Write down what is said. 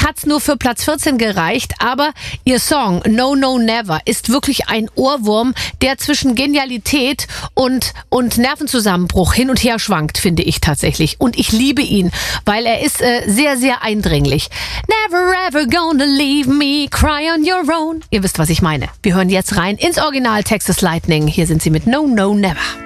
hat's nur für Platz 14 gereicht, aber ihr Song No No Never ist wirklich ein Ohrwurm, der zwischen Genialität und Nervenzusammenbruch hin und her schwankt, finde ich tatsächlich. Und ich liebe ihn, weil er ist sehr, sehr eindringlich. Never ever gonna leave me, cry on your own. Ihr wisst, was ich meine. Wir hören jetzt rein ins Original Texas Lightning. Hier sind sie mit No No Never.